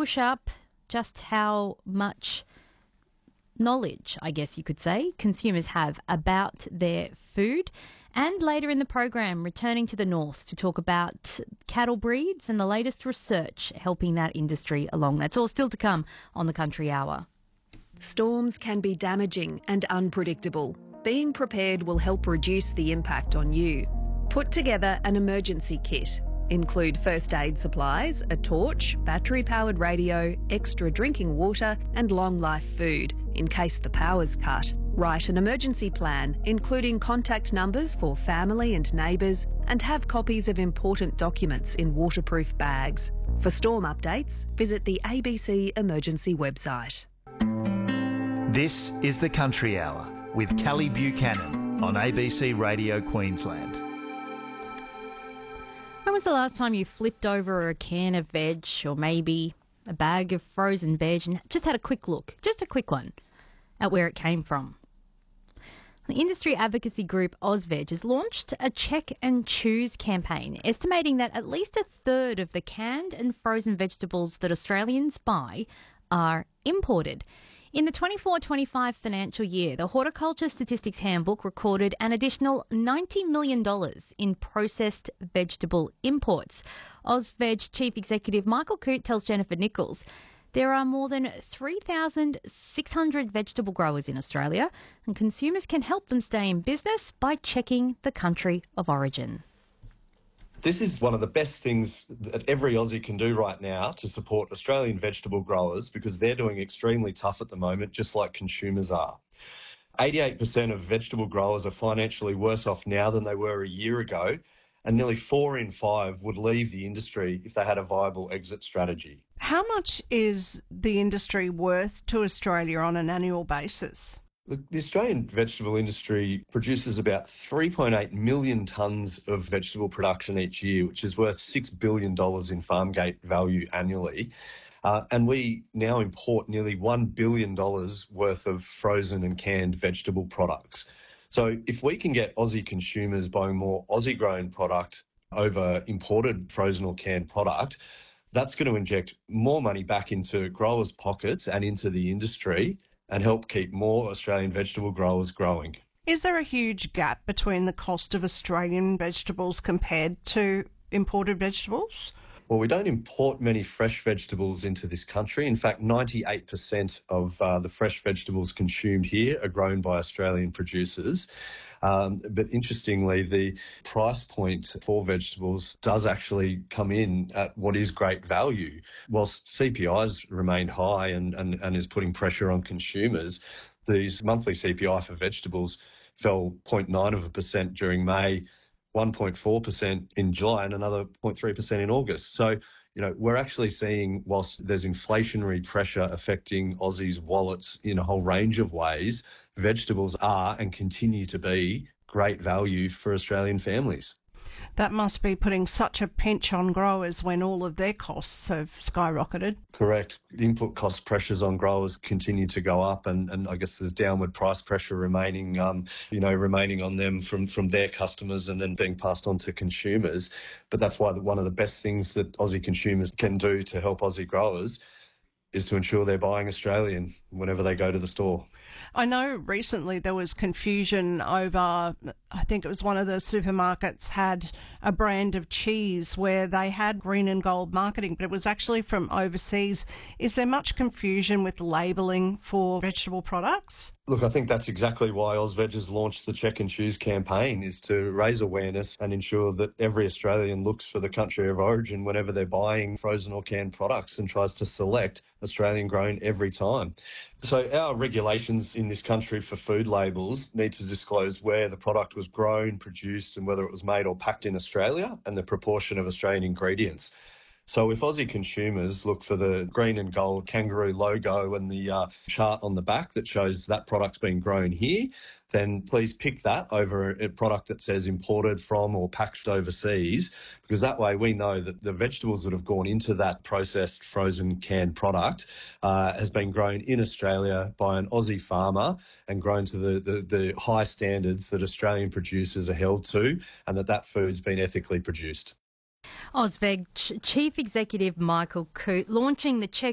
push up just how much knowledge, I guess you could say, consumers have about their food. And later in the program, returning to the north to talk about cattle breeds and the latest research helping that industry along. That's all still to come on the Country Hour. Storms can be damaging and unpredictable. Being prepared will help reduce the impact on you. Put together an emergency kit. Include first aid supplies, a torch, battery-powered radio, extra drinking water and long-life food in case the power's cut. Write an emergency plan, including contact numbers for family and neighbours, and have copies of important documents in waterproof bags. For storm updates, visit the ABC Emergency website. This is the Country Hour with Kelly Buchanan on ABC Radio Queensland. When was the last time you flipped over a can of veg or maybe a bag of frozen veg and just had a quick look, just a quick one, at where it came from? The industry advocacy group AusVeg has launched a Check and Choose campaign, estimating that at least a third of the canned and frozen vegetables that Australians buy are imported. In the 24-25 financial year, the Horticulture Statistics Handbook recorded an additional $90 million in processed vegetable imports. AusVeg Chief Executive Michael Coote tells Jennifer Nichols there are more than 3,600 vegetable growers in Australia, and consumers can help them stay in business by checking the country of origin. This is one of the best things that every Aussie can do right now to support Australian vegetable growers because they're doing extremely tough at the moment, just like consumers are. 88% of vegetable growers are financially worse off now than they were a year ago, and nearly 4 in 5 would leave the industry if they had a viable exit strategy. How much is the industry worth to Australia on an annual basis? The Australian vegetable industry produces about 3.8 million tonnes of vegetable production each year, which is worth $6 billion in farm gate value annually. And we now import nearly $1 billion worth of frozen and canned vegetable products. So if we can get Aussie consumers buying more Aussie-grown product over imported frozen or canned product, that's going to inject more money back into growers' pockets and into the industry and help keep more Australian vegetable growers growing. Is there a huge gap between the cost of Australian vegetables compared to imported vegetables? Well, we don't import many fresh vegetables into this country. In fact, 98% of the fresh vegetables consumed here are grown by Australian producers. But interestingly, the price point for vegetables does actually come in at what is great value. Whilst CPI's remained high and is putting pressure on consumers, these monthly CPI for vegetables fell 0.9% during May, 1.4% in July and another 0.3% in August. So, we're actually seeing, whilst there's inflationary pressure affecting Aussies' wallets in a whole range of ways, vegetables are and continue to be great value for Australian families. That must be putting such a pinch on growers when all of their costs have skyrocketed. Correct. The input cost pressures on growers continue to go up, and I guess there's downward price pressure remaining on them from their customers and then being passed on to consumers. But that's why one of the best things that Aussie consumers can do to help Aussie growers is to ensure they're buying Australian whenever they go to the store. I know recently there was confusion over, I think it was one of the supermarkets had a brand of cheese where they had green and gold marketing, but it was actually from overseas. Is there much confusion with labelling for vegetable products? Look, I think that's exactly why AusVeg has launched the Check and Choose campaign, is to raise awareness and ensure that every Australian looks for the country of origin whenever they're buying frozen or canned products and tries to select Australian grown every time. So our regulations in this country for food labels need to disclose where the product was grown, produced, and whether it was made or packed in Australia, and the proportion of Australian ingredients. So if Aussie consumers look for the green and gold kangaroo logo and the chart on the back that shows that product's been grown here, then please pick that over a product that says imported from or packaged overseas, because that way we know that the vegetables that have gone into that processed frozen canned product has been grown in Australia by an Aussie farmer and grown to the high standards that Australian producers are held to, and that food's been ethically produced. AusVeg Chief Executive Michael Coote launching the Check